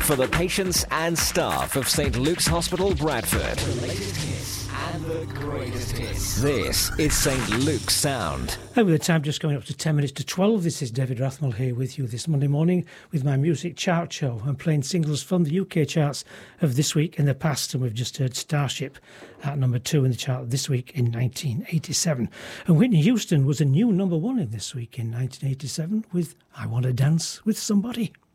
for the patients and staff of St Luke's Hospital, Bradford. The latest hits and the greatest hits. This is St Luke's Sound. And with the time just going up to 10 minutes to 12, this is David Rathmell here with you this Monday morning with my music chart show. I'm playing singles from the UK charts of this week in the past, and we've just heard Starship at number 2 in the chart this week in 1987. And Whitney Houston was a new number 1 in this week in 1987 with I Want to Dance with Somebody.